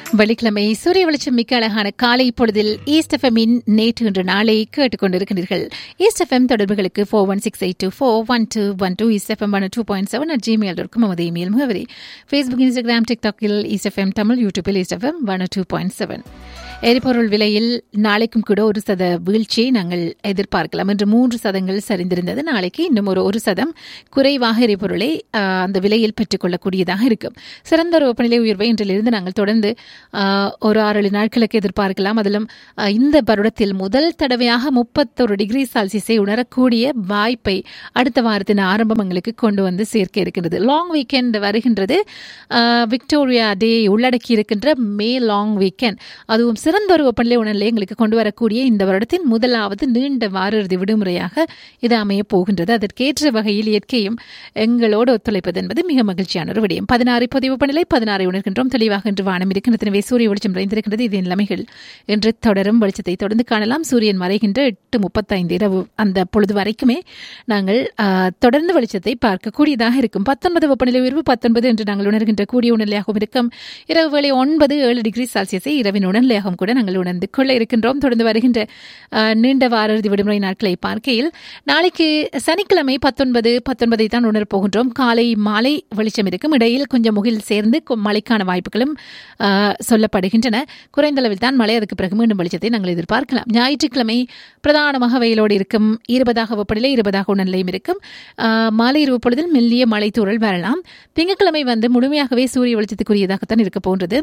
வெள்ளிக்கிழமை சூரிய வெளிச்சம் மிக்க அழகான காலை பொழுதில் ஈஸ்ட் எஃப்எம்மின் நேற்று இன்று நாளை கேட்டுக்கொண்டிருக்கிறீர்கள். ஈஸ்ட் எஃப்எம் தொடர்புகளுக்கு 4168241212 ஈஸ்ட் எஃப்எம் 102.7 gmail.com நமது இமெயில் முகவரி. Facebook, Instagram, டிக்டாக்கில் east FM Tamil, யூடியூபில் ஈஸ்ட் எஃப்எம் 102.7. எரிபொருள் விலையில் நாளைக்கும் கூட 1% வீழ்ச்சியை நாங்கள் எதிர்பார்க்கலாம். இன்று 3% சரிந்திருந்தது. நாளைக்கு இன்னும் ஒரு 1% குறைவாக எரிபொருளை அந்த விலையில் பெற்றுக்கொள்ளக்கூடியதாக இருக்கும். சிறந்த ஒரு வெப்பநிலை உயர்வை இன்றிலிருந்து நாங்கள் தொடர்ந்து ஒரு 6-7 நாட்களுக்கு எதிர்பார்க்கலாம். அதிலும் இந்த வருடத்தில் முதல் தடவையாக 31 டிகிரி செல்சியஸை உணரக்கூடிய வாய்ப்பை அடுத்த வாரத்தின் ஆரம்பம் எங்களுக்கு கொண்டு வந்து சேர்க்க இருக்கின்றது. லாங் வீக்கெண்ட் வருகின்றது. விக்டோரியா டே உள்ளடக்கி இருக்கின்ற மே லாங் வீக்கெண்ட், அதுவும் சிறந்த ஒரு வெப்பநிலை உணர்வை எங்களுக்கு கொண்டு வரக்கூடிய இந்த வருடத்தின் முதலாவது நீண்ட வார இறுதி விடுமுறையாக இது அமைய போகின்றது. அதற்கேற்ற வகையில் இயற்கையும் எங்களோடு ஒத்துழைப்பது என்பது மிக மகிழ்ச்சியான ஒரு விடயம். 16 இப்போதைய வெப்பநிலை 16 உணர்கின்றோம். தெளிவாக இன்று வானம் இருக்கின்றது. எனவே சூரிய வெளிச்சம் நிறைந்திருக்கின்றது. இது நிலைமைகள் என்று தொடரும். வெளிச்சத்தை தொடர்ந்து காணலாம். சூரியன் மறைகின்ற 8:35 இரவு அந்த பொழுது வரைக்குமே நாங்கள் தொடர்ந்து வெளிச்சத்தை பார்க்கக்கூடியதாக இருக்கும். 19 வெப்பநிலை உயர்வு 19 என்று நாங்கள் உணர்கின்ற கூடிய உணர்நிலையாகவும் இருக்கும். இரவு வேளை 9-7 டிகிரி செல்சியஸை இரவின் உணர்நிலையாகவும் கூட நாங்கள் உணர்ந்து கொள்ள இருக்கின்றோம். தொடர்ந்து வருகின்ற நீண்ட வார இறுதி விடுமுறை நாட்களை பார்க்கையில் நாளைக்கு சனிக்கிழமை 19 தான் உணரப் போகின்றோம். காலை மாலை வெளிச்சம் இருக்கும். இடையில் கொஞ்சம் முகில் சேர்ந்து மழைக்கான வாய்ப்புகளும் சொல்லப்படுகின்றன. குறைந்த அளவில் தான் மழை. அதுக்கு பிறகு மீண்டும் வெளிச்சத்தை நாங்கள் எதிர்பார்க்கலாம். ஞாயிற்றுக்கிழமை பிரதானமாக வெயிலோடு இருக்கும். 20 வெப்பநிலை 20 உணர்நிலையும் இருக்கும். மாலை இரவு பொழுதில் மெல்லிய மழை தூறல் வரலாம். திங்கட்கிழமை முழுமையாகவே சூரிய வெளிச்சத்துக்குரியதாகத்தான் இருக்க போன்றது.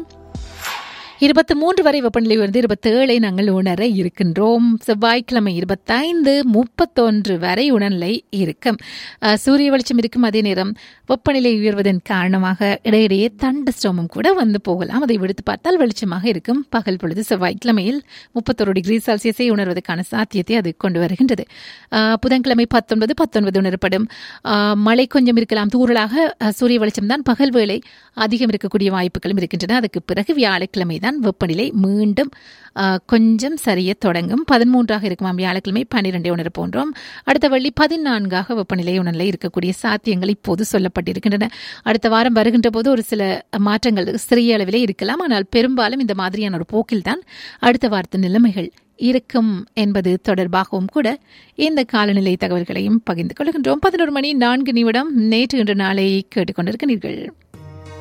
23 வரை வெப்பநிலை உயர்ந்து 27 நாங்கள் உணர இருக்கின்றோம். செவ்வாய்க்கிழமை 25, 31 வரை உணர்நிலை இருக்கும். சூரிய வெளிச்சம் இருக்கும். அதே நேரம் வெப்பநிலை உயர்வதன் காரணமாக இடையிடையே தண்ட ஸ்டோமும் கூட வந்து போகலாம். அதை விடுத்து பார்த்தால் வெளிச்சமாக இருக்கும். பகல் பொழுது செவ்வாய்க்கிழமையில் 31 டிகிரி செல்சியஸை உணர்வதற்கான சாத்தியத்தை அது கொண்டு வருகின்றது. புதன்கிழமை 19 உணரப்படும். மழை கொஞ்சம் இருக்கலாம். தூறலாக சூரிய வெளிச்சம் தான் பகல் வேளை அதிகம் இருக்கக்கூடிய வாய்ப்புகளும் இருக்கின்றன. அதுக்கு பிறகு வியாழக்கிழமை வெப்பநிலை மீண்டும் கொஞ்சம் சரிய தொடங்கும். 13 இருக்குமாம். வியாழக்கிழமை 12 உணர போன்றோம். அடுத்த வெள்ளி 14 வெப்பநிலை உணர்நிலை இருக்கக்கூடிய சாத்தியங்கள் இப்போது சொல்லப்பட்டிருக்கின்றன. அடுத்த வாரம் வருகின்ற போது ஒரு சில மாற்றங்கள் சிறிய அளவிலே இருக்கலாம். ஆனால் பெரும்பாலும் இந்த மாதிரியான ஒரு போக்கில்தான் அடுத்த வாரத்தின் நிலைமைகள் இருக்கும் என்பது தொடர்பாகவும் கூட இந்த காலநிலை தகவல்களையும் பகிர்ந்து கொள்கின்றோம். 11 மணி 4 நிமிடம் நேற்று இன்று நாளை கேட்டுக்கொண்டிருக்கிறீர்கள்.